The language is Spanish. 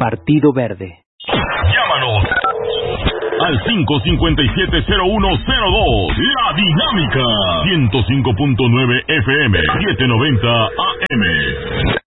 Partido Verde. Llámanos al 557-0102. La Dinámica. 105.9 FM. 790 AM.